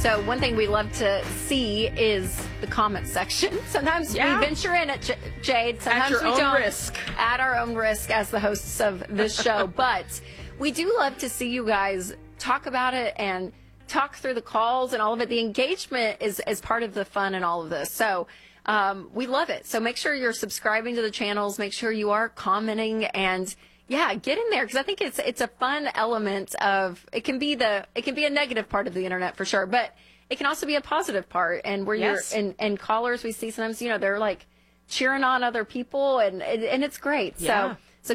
So one thing we love to see is the comment section. Sometimes we venture in at Jade. Sometimes at your we own don't. risk. At our own risk as the hosts of this show. But we do love to see you guys talk about it and talk through the calls and all of it. The engagement is part of the fun in all of this. So we love it. So make sure you're subscribing to the channels. Make sure you are commenting and get in there, because I think it's a fun element of it can be a negative part of the internet for sure, but it can also be a positive part. And where you're and callers we see sometimes, they're like cheering on other people and it's great. Yeah. So